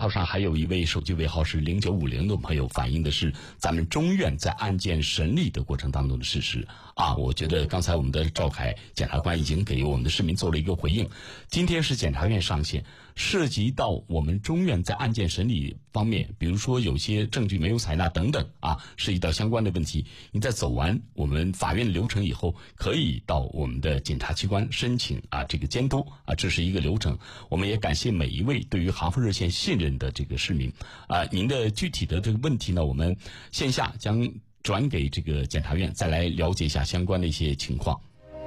号上还有一位手机尾号是0950的朋友反映的是咱们中院在案件审理的过程当中的事实啊。我觉得刚才我们的赵凯检察官已经给我们的市民做了一个回应。今天是检察院上线，涉及到我们中院在案件审理方面，比如说有些证据没有采纳等等啊，涉及到相关的问题，你在走完我们法院的流程以后，可以到我们的检察机关申请这个监督啊，这是一个流程。我们也感谢每一位对于杭福热线信任的这个市民您的具体的这个问题呢，我们线下将转给这个检察院，再来了解一下相关的一些情况。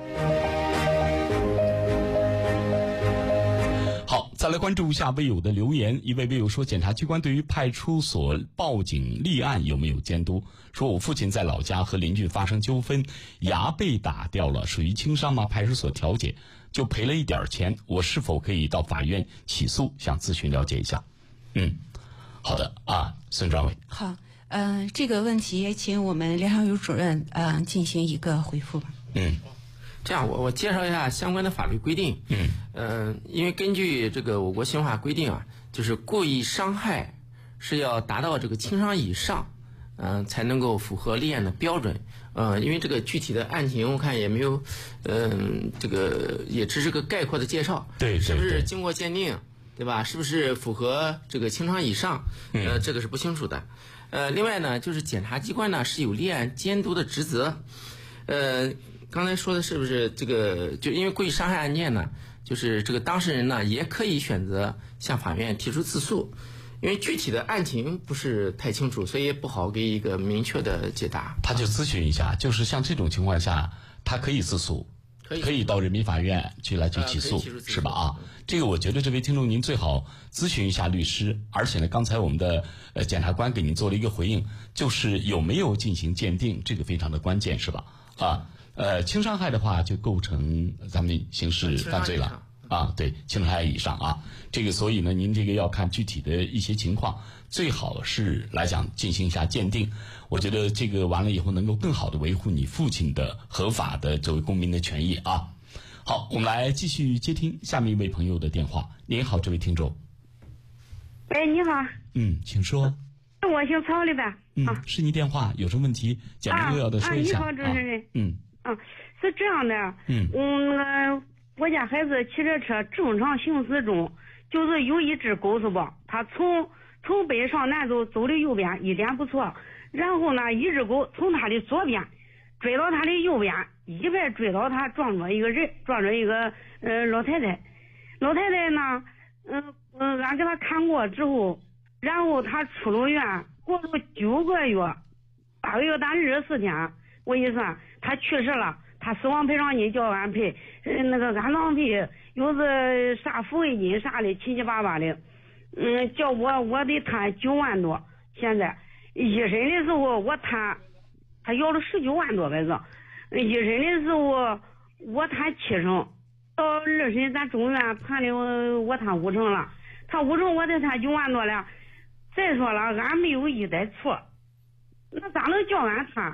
好，再来关注一下微友的留言。一位微友说，检察机关对于派出所报警立案有没有监督？说我父亲在老家和邻居发生纠纷，牙被打掉了，属于轻伤吗？派出所调解就赔了一点钱，我是否可以到法院起诉？想咨询了解一下。好的孙专委。 好，这个问题也请我们梁小友主任进行一个回复吧。 这样我介绍一下相关的法律规定。因为根据这个我国刑法规定就是故意伤害是要达到这个轻伤以上，才能够符合立案的标准。因为这个具体的案情我看也没有，这个也只是个概括的介绍。 对， 是不是经过鉴定，对吧？是不是符合这个轻伤以上？这个是不清楚的。另外呢，就是检察机关呢是有立案监督的职责。刚才说的是不是这个？就因为故意伤害案件呢，就是这个当事人呢也可以选择向法院提出自诉。因为具体的案情不是太清楚，所以也不好给一个明确的解答。 他就咨询一下，就是像这种情况下，他可以自诉，可以到人民法院去起诉，是吧？这个我觉得这位听众您最好咨询一下律师。而且呢，刚才我们的检察官给您做了一个回应，就是有没有进行鉴定，这个非常的关键，是吧？轻伤害的话就构成咱们刑事犯罪了。对，轻伤害以上这个所以呢，您这个要看具体的一些情况，最好是来讲进行一下鉴定。我觉得这个完了以后，能够更好的维护你父亲的合法的作为公民的权益好，我们来继续接听下面一位朋友的电话。您好，这位听众。 喂，你好。 请说。 我姓曹的呗。 是你电话，有什么问题简明扼要的说一下。 你好，主持人。是这样的。我家孩子骑着车正常行驶中，就是有一只狗是吧？他从北上南走的右边一点不错，然后呢，一只狗从他的左边追到他的右边，一边追到他，撞着一个人，撞着一个老太太。老太太呢，俺给他看过之后，然后他出了院，过了9个月，8个月单24天，我一算他去世了。他死亡赔偿金叫俺赔，那个安葬费有是啥抚慰金啥的7七八八的，叫我得摊9万多。现在一审的时候我摊，他要了19万多来着。一审的时候我摊7成，到二审咱中院判的我摊5成了，他5成我得摊9万多了。再说了，俺没有一点错，那咋能叫俺摊？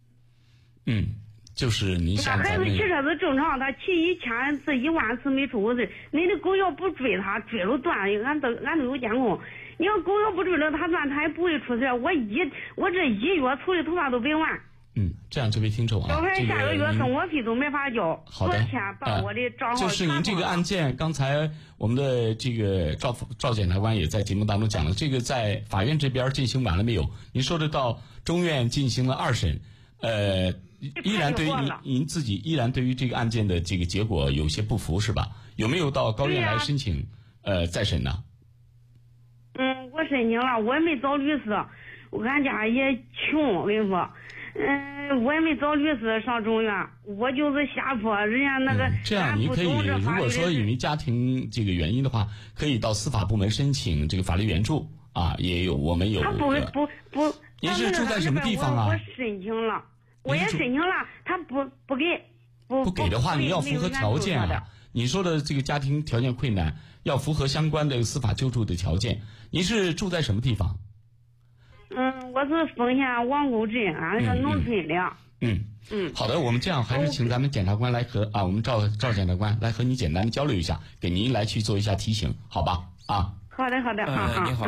就是你想孩子骑车子正常，他骑1000次1万次没出过事。你的狗要不追他，追了断，俺都有监控。你要狗要不追了他断，他也不会出事。我这1月除的头发都白完。 这样，这位听众小孩下个月生活费都没法交。 好的。 昨天把我的账号就是您这个案件，刚才我们的这个赵检察官也在节目当中讲了，这个在法院这边进行完了没有？您说的到中院进行了2审，依然对于您自己依然对于这个案件的这个结果有些不服是吧？有没有到高院来申请再审呢？ 我申请了，我也没找律师，俺家也穷，我跟你说，我也没找律师上中院，我就是下坡人家那个。 这样你可以，如果说因为家庭这个原因的话，可以到司法部门申请这个法律援助也有，我们有。 他不， 您是住在什么地方我申请了。我也申请了，他不给， 不给的话，你要符合条件你说的这个家庭条件困难，要符合相关的司法救助的条件。您是住在什么地方？ 我是丰县王沟镇，俺是农村的。 好的，我们这样还是请咱们检察官来和我们赵检察官来和你简单的交流一下，给您来去做一下提醒，好吧？ 好的， 你好。